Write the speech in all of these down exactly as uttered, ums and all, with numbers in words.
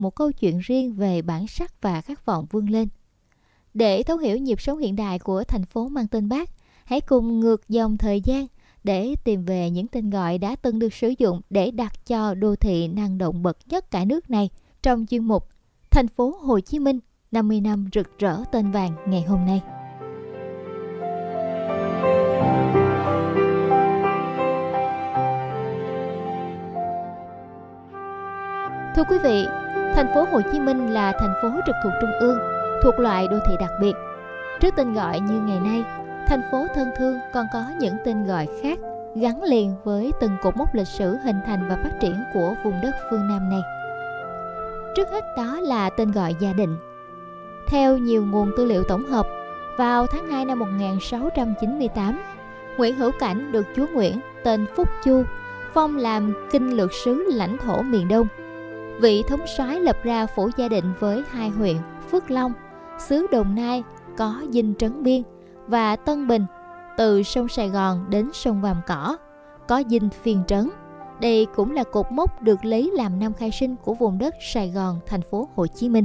một câu chuyện riêng về bản sắc và khát vọng vươn lên. Để thấu hiểu nhịp sống hiện đại của thành phố mang tên Bác, hãy cùng ngược dòng thời gian để tìm về những tên gọi đã từng được sử dụng để đặt cho đô thị năng động bậc nhất cả nước này trong chuyên mục Thành phố Hồ Chí Minh năm mươi năm rực rỡ tên vàng ngày hôm nay. Thưa quý vị, thành phố Hồ Chí Minh là thành phố trực thuộc trung ương, thuộc loại đô thị đặc biệt. Trước tên gọi như ngày nay, thành phố thân thương còn có những tên gọi khác gắn liền với từng cột mốc lịch sử hình thành và phát triển của vùng đất phương Nam này. Trước hết đó là tên gọi Gia Định. Theo nhiều nguồn tư liệu tổng hợp, vào tháng hai năm một nghìn sáu trăm chín mươi tám, Nguyễn Hữu Cảnh được chúa Nguyễn tên Phúc Chu phong làm kinh lược sứ lãnh thổ miền Đông. Vị thống soái lập ra phủ Gia Định với hai huyện Phước Long, xứ Đồng Nai có dinh Trấn Biên, và Tân Bình, từ sông Sài Gòn đến sông Vàm Cỏ có dinh Phiên Trấn. Đây cũng là cột mốc được lấy làm năm khai sinh của vùng đất Sài Gòn, thành phố Hồ Chí Minh.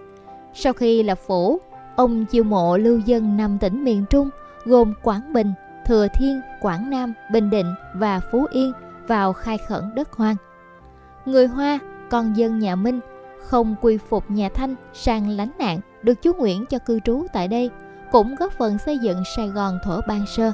Sau khi lập phủ, ông chiêu mộ lưu dân năm tỉnh miền Trung gồm Quảng Bình, Thừa Thiên, Quảng Nam, Bình Định và Phú Yên vào khai khẩn đất hoang. Người Hoa, con dân nhà Minh, không quy phục nhà Thanh sang lánh nạn, được chúa Nguyễn cho cư trú tại đây, cũng góp phần xây dựng Sài Gòn thuở ban sơ.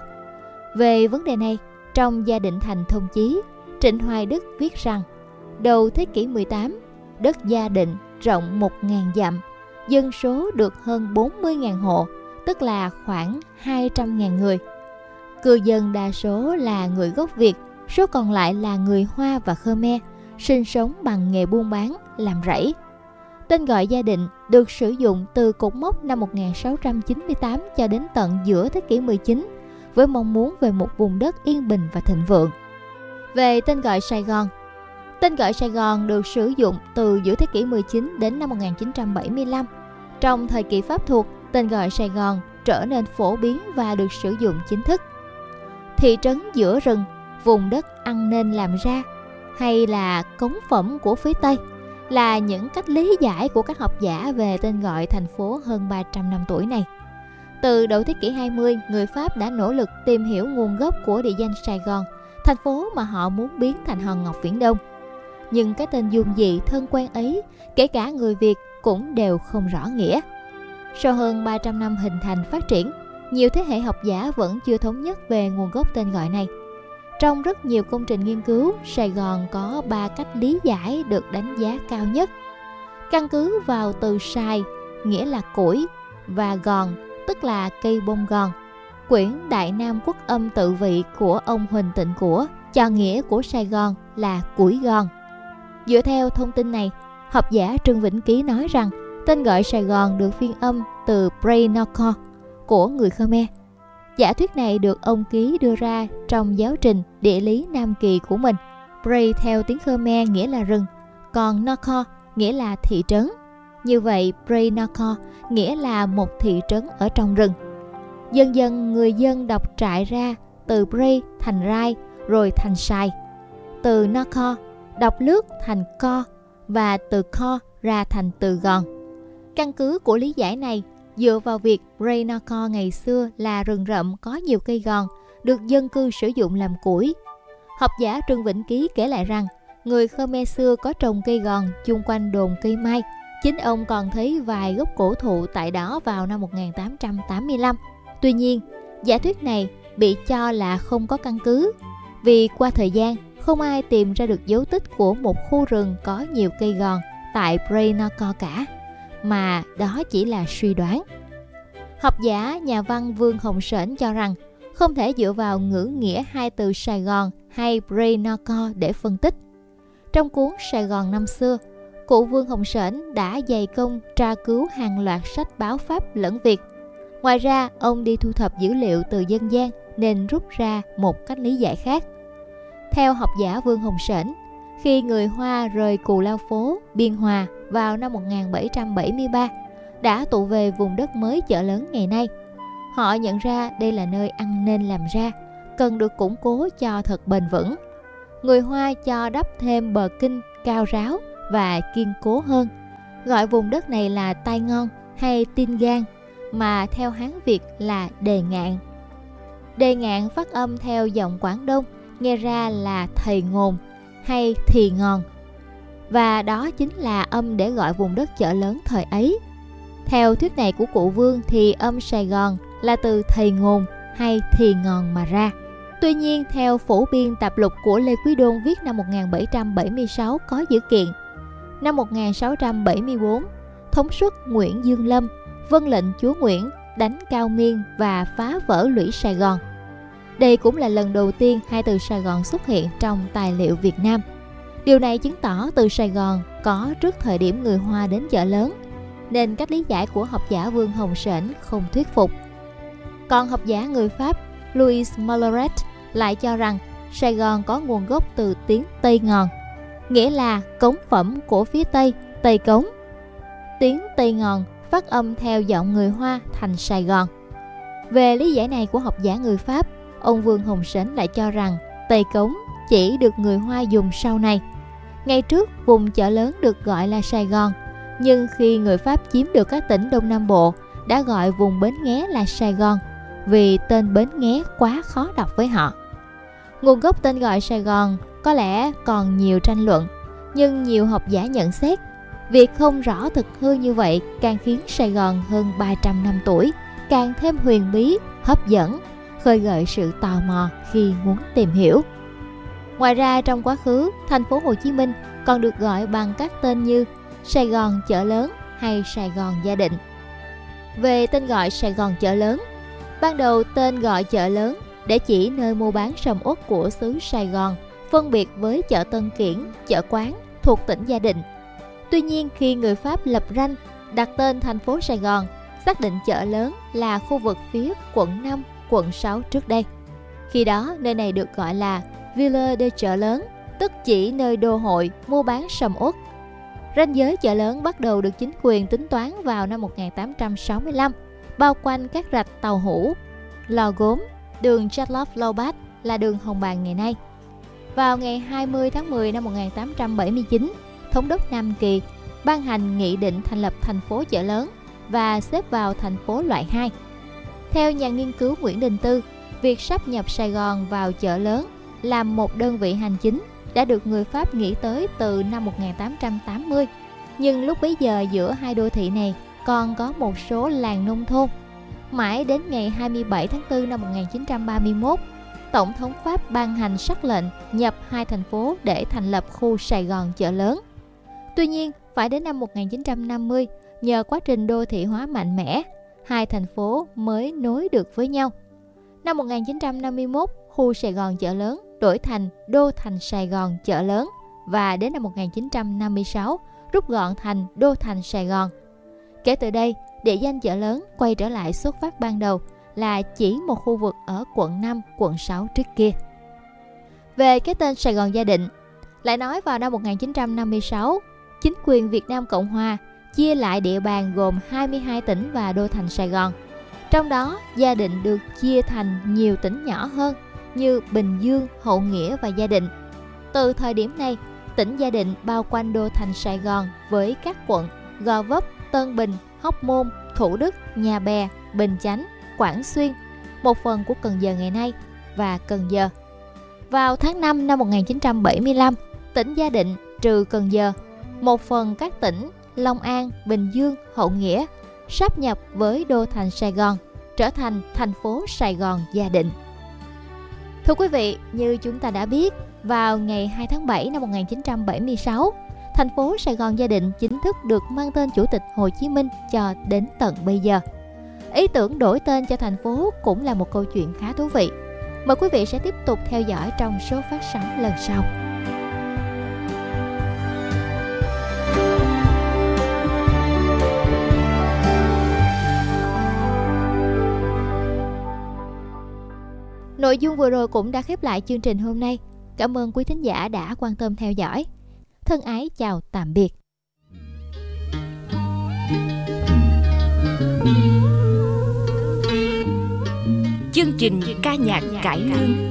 Về vấn đề này, trong Gia Định Thành Thông Chí, Trịnh Hoài Đức viết rằng, đầu thế kỷ mười tám, đất Gia Định rộng một nghìn dặm, dân số được hơn bốn mươi nghìn hộ, tức là khoảng hai trăm nghìn người. Cư dân đa số là người gốc Việt, số còn lại là người Hoa và Khmer, sinh sống bằng nghề buôn bán, làm rẫy. Tên gọi Gia Định được sử dụng từ cột mốc năm một nghìn sáu trăm chín mươi tám cho đến tận giữa thế kỷ mười chín, với mong muốn về một vùng đất yên bình và thịnh vượng. Về tên gọi Sài Gòn, tên gọi Sài Gòn được sử dụng từ giữa thế kỷ mười chín đến năm một nghìn chín trăm bảy mươi lăm. Trong thời kỳ Pháp thuộc, tên gọi Sài Gòn trở nên phổ biến và được sử dụng chính thức. Thị trấn giữa rừng, vùng đất ăn nên làm ra, hay là cống phẩm của phía Tây, là những cách lý giải của các học giả về tên gọi thành phố hơn ba trăm năm tuổi này. Từ đầu thế kỷ hai mươi, người Pháp đã nỗ lực tìm hiểu nguồn gốc của địa danh Sài Gòn, thành phố mà họ muốn biến thành hòn ngọc Viễn Đông. Nhưng cái tên dung dị thân quen ấy, kể cả người Việt cũng đều không rõ nghĩa. Sau hơn ba trăm năm hình thành phát triển, nhiều thế hệ học giả vẫn chưa thống nhất về nguồn gốc tên gọi này. Trong rất nhiều công trình nghiên cứu, Sài Gòn có ba cách lý giải được đánh giá cao nhất. Căn cứ vào từ sài, nghĩa là củi, và gòn, tức là cây bông gòn. Quyển Đại Nam Quốc âm tự vị của ông Huỳnh Tịnh Của cho nghĩa của Sài Gòn là củi gòn. Dựa theo thông tin này, học giả Trương Vĩnh Ký nói rằng tên gọi Sài Gòn được phiên âm từ Prey Noko của người Khmer. Giả thuyết này được ông Ký đưa ra trong giáo trình địa lý Nam Kỳ của mình. Prey theo tiếng Khmer nghĩa là rừng, còn Noko nghĩa là thị trấn. Như vậy, Prey Noko nghĩa là một thị trấn ở trong rừng. Dần dần người dân đọc trại ra từ Prey thành Rai, rồi thành Sài. Từ Noko đọc lướt thành Co, và từ Co ra thành từ Gòn. Căn cứ của lý giải này dựa vào việc Prey Noko ngày xưa là rừng rậm có nhiều cây gòn, được dân cư sử dụng làm củi. Học giả Trương Vĩnh Ký kể lại rằng, người Khmer xưa có trồng cây gòn chung quanh đồn cây mai. Chính ông còn thấy vài gốc cổ thụ tại đó vào năm một nghìn tám trăm tám mươi lăm. Tuy nhiên, giả thuyết này bị cho là không có căn cứ, vì qua thời gian không ai tìm ra được dấu tích của một khu rừng có nhiều cây gòn tại Prey Noko cả, mà đó chỉ là suy đoán. Học giả nhà văn Vương Hồng Sển cho rằng không thể dựa vào ngữ nghĩa hai từ Sài Gòn hay Prey Noko để phân tích. Trong cuốn Sài Gòn năm xưa, cụ Vương Hồng Sển đã dày công tra cứu hàng loạt sách báo Pháp lẫn Việt. Ngoài ra, ông đi thu thập dữ liệu từ dân gian nên rút ra một cách lý giải khác. Theo học giả Vương Hồng Sển, khi người Hoa rời Cù Lao Phố, Biên Hòa vào năm một nghìn bảy trăm bảy mươi ba, đã tụ về vùng đất mới Chợ Lớn ngày nay. Họ nhận ra đây là nơi ăn nên làm ra, cần được củng cố cho thật bền vững. Người Hoa cho đắp thêm bờ kinh cao ráo và kiên cố hơn, gọi vùng đất này là Tai Ngon hay Tin Gan, mà theo Hán Việt là Đề Ngạn. Đề Ngạn phát âm theo giọng Quảng Đông, nghe ra là thầy ngồn hay thì ngòn, và đó chính là âm để gọi vùng đất chợ lớn thời ấy. Theo thuyết này của cụ Vương thì âm Sài Gòn là từ thầy ngồn hay thì ngòn mà ra. Tuy nhiên, theo phổ biên tạp lục của Lê Quý Đôn viết năm một nghìn bảy trăm bảy mươi sáu có dữ kiện: năm một nghìn sáu trăm bảy mươi tư, thống suất Nguyễn Dương Lâm vâng lệnh chúa Nguyễn đánh Cao Miên và phá vỡ lũy Sài Gòn. Đây cũng là lần đầu tiên hai từ Sài Gòn xuất hiện trong tài liệu Việt Nam. Điều này chứng tỏ từ Sài Gòn có trước thời điểm người Hoa đến chợ lớn, nên cách lý giải của học giả Vương Hồng Sển không thuyết phục. Còn học giả người Pháp Louis Malleret lại cho rằng Sài Gòn có nguồn gốc từ tiếng Tây Ngòn, nghĩa là cống phẩm của phía Tây, Tây Cống. Tiếng Tây Ngòn phát âm theo giọng người Hoa thành Sài Gòn. Về lý giải này của học giả người Pháp, ông Vương Hồng Sển lại cho rằng Tây Cống chỉ được người Hoa dùng sau này. Ngày trước, vùng chợ lớn được gọi là Sài Gòn, nhưng khi người Pháp chiếm được các tỉnh Đông Nam Bộ, đã gọi vùng Bến Nghé là Sài Gòn, vì tên Bến Nghé quá khó đọc với họ. Nguồn gốc tên gọi Sài Gòn có lẽ còn nhiều tranh luận, nhưng nhiều học giả nhận xét việc không rõ thực hư như vậy càng khiến Sài Gòn hơn ba trăm năm tuổi càng thêm huyền bí, hấp dẫn, khơi gợi sự tò mò khi muốn tìm hiểu. Ngoài ra, trong quá khứ, thành phố Hồ Chí Minh còn được gọi bằng các tên như Sài Gòn chợ lớn hay Sài Gòn Gia Định. Về tên gọi Sài Gòn chợ lớn, ban đầu tên gọi chợ lớn để chỉ nơi mua bán sầm uất của xứ Sài Gòn, phân biệt với chợ Tân Kiển, chợ Quán thuộc tỉnh Gia Định. Tuy nhiên, khi người Pháp lập ranh đặt tên thành phố Sài Gòn, xác định chợ lớn là khu vực phía quận năm, quận sáu trước đây. Khi đó, nơi này được gọi là Ville de chợ lớn, tức chỉ nơi đô hội mua bán sầm uất. Ranh giới chợ lớn bắt đầu được chính quyền tính toán vào năm một nghìn tám trăm sáu mươi lăm, bao quanh các rạch tàu hũ, lò gốm, đường Châteauneuf Loubat là đường Hồng Bàng ngày nay. Vào ngày hai mươi tháng mười năm một nghìn tám trăm bảy mươi chín, Thống đốc Nam Kỳ ban hành nghị định thành lập thành phố chợ lớn và xếp vào thành phố loại hai. Theo nhà nghiên cứu Nguyễn Đình Tư, việc sáp nhập Sài Gòn vào chợ lớn làm một đơn vị hành chính đã được người Pháp nghĩ tới từ năm một nghìn tám trăm tám mươi. Nhưng lúc bấy giờ giữa hai đô thị này còn có một số làng nông thôn. Mãi đến ngày hai mươi bảy tháng tư năm một nghìn chín trăm ba mươi mốt, Tổng thống Pháp ban hành sắc lệnh nhập hai thành phố để thành lập khu Sài Gòn chợ lớn. Tuy nhiên, phải đến năm một nghìn chín trăm năm mươi, nhờ quá trình đô thị hóa mạnh mẽ, hai thành phố mới nối được với nhau. Năm một nghìn chín trăm năm mươi mốt, khu Sài Gòn chợ lớn đổi thành Đô thành Sài Gòn chợ lớn, và đến năm một nghìn chín trăm năm mươi sáu rút gọn thành Đô thành Sài Gòn. Kể từ đây, địa danh chợ lớn quay trở lại xuất phát ban đầu là chỉ một khu vực ở quận năm, quận sáu trước kia. Về cái tên Sài Gòn Gia Định, lại nói vào năm một nghìn chín trăm năm mươi sáu, chính quyền Việt Nam Cộng Hòa chia lại địa bàn gồm hai mươi hai tỉnh và đô thành Sài Gòn. Trong đó, Gia Định được chia thành nhiều tỉnh nhỏ hơn như Bình Dương, Hậu Nghĩa và Gia Định. Từ thời điểm này, tỉnh Gia Định bao quanh đô thành Sài Gòn với các quận Gò Vấp, Tân Bình, Hóc Môn, Thủ Đức, Nhà Bè, Bình Chánh, Quảng Xuyên, một phần của Cần Giờ ngày nay và Cần Giờ. Vào tháng năm năm một nghìn chín trăm bảy mươi lăm, tỉnh Gia Định trừ Cần Giờ, một phần các tỉnh Long An, Bình Dương, Hậu Nghĩa sáp nhập với đô thành Sài Gòn, trở thành thành phố Sài Gòn Gia Định. Thưa quý vị, như chúng ta đã biết, vào ngày hai tháng bảy năm một nghìn chín trăm bảy mươi sáu, thành phố Sài Gòn Gia Định chính thức được mang tên Chủ tịch Hồ Chí Minh cho đến tận bây giờ. Ý tưởng đổi tên cho thành phố cũng là một câu chuyện khá thú vị. Mời quý vị sẽ tiếp tục theo dõi trong số phát sóng lần sau. Nội dung vừa rồi cũng đã khép lại chương trình hôm nay. Cảm ơn quý thính giả đã quan tâm theo dõi. Thân ái chào tạm biệt. Chương trình ca nhạc cải lương